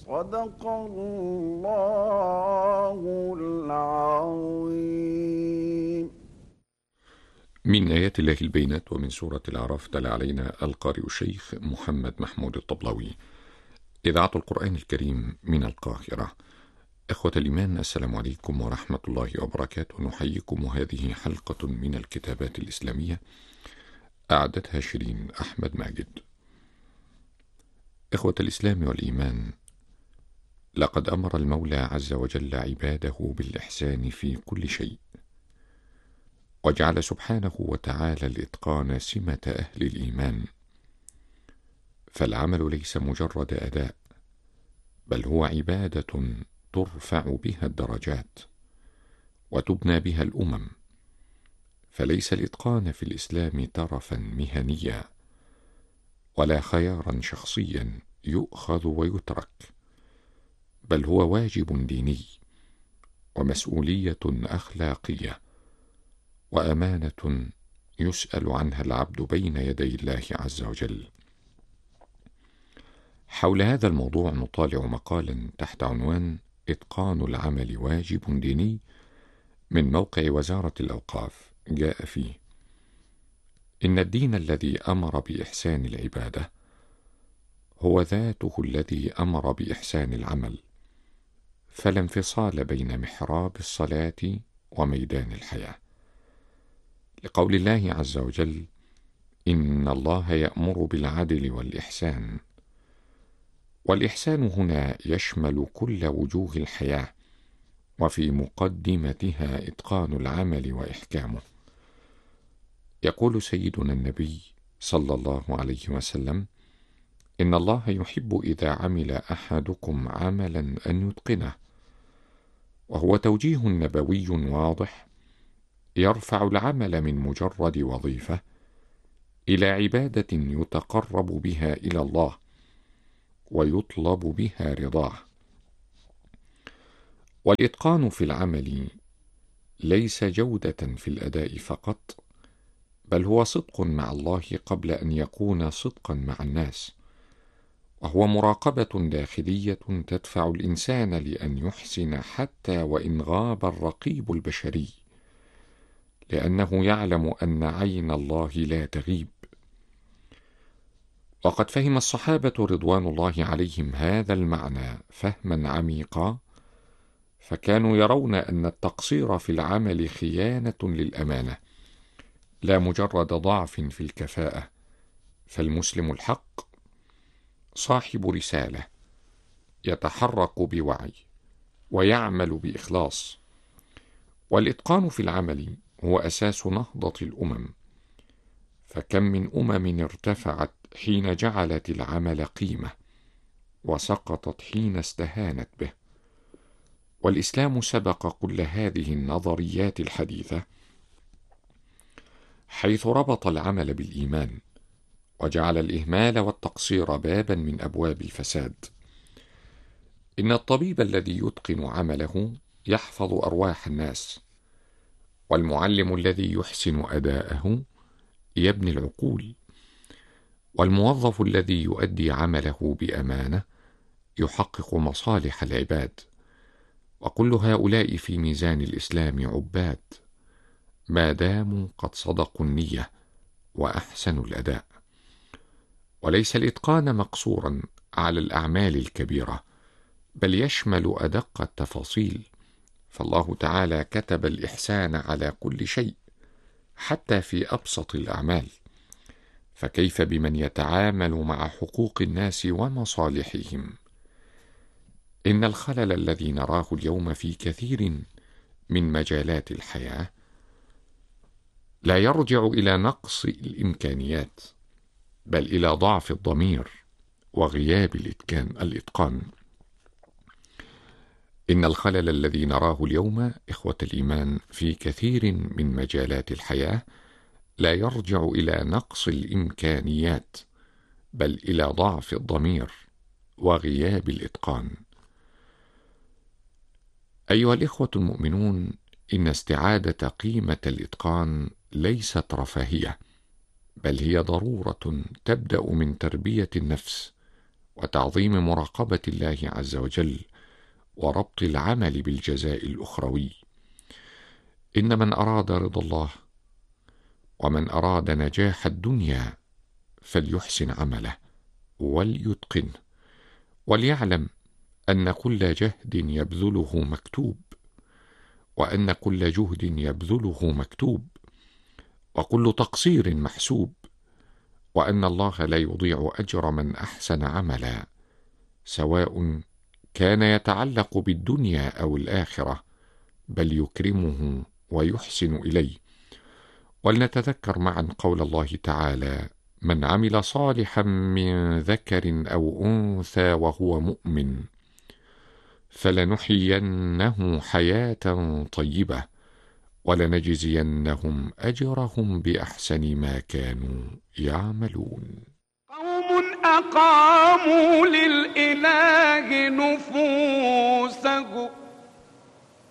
صدق الله العظيم. من آيات الله البينات ومن سورة الأعراف. تلا علينا القارئ الشيخ محمد محمود الطبلاوي. إذاعة القرآن الكريم من القاهرة. إخوة الإيمان، السلام عليكم ورحمة الله وبركاته. نحييكم وهذه حلقة من الكتابات الإسلامية أعدتها شيرين أحمد ماجد. إخوة الإسلام والإيمان، لقد أمر المولى عز وجل عباده بالإحسان في كل شيء، وجعل سبحانه وتعالى الإتقان سمة أهل الإيمان، فالعمل ليس مجرد أداء، بل هو عبادة ترفع بها الدرجات وتبنى بها الأمم. فليس الإتقان في الإسلام ترفا مهنيا ولا خيارا شخصيا يؤخذ ويترك، بل هو واجب ديني ومسؤولية أخلاقية وأمانة يسأل عنها العبد بين يدي الله عز وجل. حول هذا الموضوع نطالع مقالا تحت عنوان إتقان العمل واجب ديني من موقع وزارة الأوقاف. جاء فيه: إن الدين الذي أمر بإحسان العبادة هو ذاته الذي أمر بإحسان العمل، فلا انفصال بين محراب الصلاة وميدان الحياة، لقول الله عز وجل: إن الله يأمر بالعدل والإحسان. والإحسان هنا يشمل كل وجوه الحياة، وفي مقدمتها إتقان العمل وإحكامه. يقول سيدنا النبي صلى الله عليه وسلم: إن الله يحب إذا عمل أحدكم عملا أن يتقنه. وهو توجيه نبوي واضح يرفع العمل من مجرد وظيفة إلى عبادة يتقرب بها إلى الله ويطلب بها رضاه. والإتقان في العمل ليس جودة في الأداء فقط، بل هو صدق مع الله قبل أن يكون صدقا مع الناس، وهو مراقبة داخلية تدفع الإنسان لأن يحسن حتى وإن غاب الرقيب البشري، لأنه يعلم أن عين الله لا تغيب. وقد فهم الصحابة رضوان الله عليهم هذا المعنى فهما عميقا، فكانوا يرون أن التقصير في العمل خيانة للأمانة، لا مجرد ضعف في الكفاءة. فالمسلم الحق صاحب رسالة، يتحرك بوعي ويعمل بإخلاص. والإتقان في العمل هو أساس نهضة الأمم، فكم من أمم ارتفعت حين جعلت العمل قيمة، وسقطت حين استهانت به. والإسلام سبق كل هذه النظريات الحديثة، حيث ربط العمل بالإيمان، وجعل الإهمال والتقصير بابا من أبواب الفساد. إن الطبيب الذي يتقن عمله يحفظ أرواح الناس، والمعلم الذي يحسن أداءه يبني العقول، والموظف الذي يؤدي عمله بأمانة يحقق مصالح العباد. وكل هؤلاء في ميزان الإسلام عباد، ما داموا قد صدقوا النية وأحسنوا الأداء. وليس الإتقان مقصورا على الأعمال الكبيرة، بل يشمل أدق التفاصيل، فالله تعالى كتب الإحسان على كل شيء، حتى في أبسط الأعمال. فكيف بمن يتعامل مع حقوق الناس ومصالحهم؟ إن الخلل الذي نراه اليوم في كثير من مجالات الحياة لا يرجع إلى نقص الإمكانيات، بل إلى ضعف الضمير وغياب الإتقان. إن الخلل الذي نراه اليوم إخوة الإيمان في كثير من مجالات الحياة لا يرجع إلى نقص الإمكانيات، بل إلى ضعف الضمير وغياب الإتقان. أيها الإخوة المؤمنون، إن استعادة قيمة الإتقان ليست رفاهية، بل هي ضرورة تبدأ من تربية النفس وتعظيم مراقبة الله عز وجل، وربط العمل بالجزاء الأخروي. إن من أراد رضا الله ومن أراد نجاح الدنيا فليحسن عمله وليتقنه، وليعلم أن كل جهد يبذله مكتوب، وأن كل جهد يبذله مكتوب، وكل تقصير محسوب، وأن الله لا يضيع أجر من أحسن عملا، سواء كان يتعلق بالدنيا أو الآخرة، بل يكرمه ويحسن إليه. ولنتذكر معا قول الله تعالى: من عمل صالحا من ذكر أو أنثى وهو مؤمن فلنحيينه حياة طيبة ولنجزينهم أجرهم بأحسن ما كانوا يعملون. قوم أقاموا للإله نفوسهم